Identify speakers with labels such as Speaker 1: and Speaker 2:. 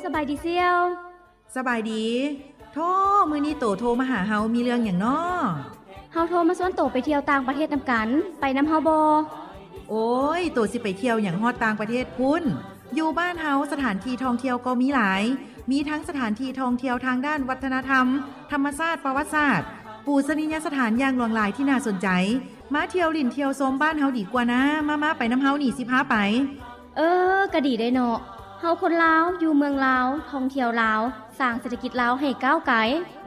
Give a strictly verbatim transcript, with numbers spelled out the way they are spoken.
Speaker 1: บายดีเซียว
Speaker 2: สบายดีโธ่มื้อนี้โตโทรมาหาเฮามีเรื่องหยังน้อ
Speaker 1: เฮาโทรมาชวนโตไปเที่ยวต่างประเทศนำกันไปนำเฮาบ่
Speaker 2: โอ้ยโตสิไปเที่ยวหยังฮอดต่างประเทศพุ่นอยู่บ้านเฮาสถานที่ท่องเที่ยวก็มีหลายมีทั้งสถานที่ท่องเที่ยวทางด้านวัฒนธรรมธรรมชาติประวัติศาสตร์ปูชนียสถานอย่างหลากหลายที่น่าสนใจมาเที่ยวลิ่นเที่ยวชมบ้านเฮาดีกว่านะมาๆไปนำเฮานี่สิพาไป
Speaker 1: เออก็ดีได้เนาะเฮาคนลาวอยู่เมืองลาวท่องเที่ยวลาวสร้างเศรษฐกิจลาวให้ก้าวไกล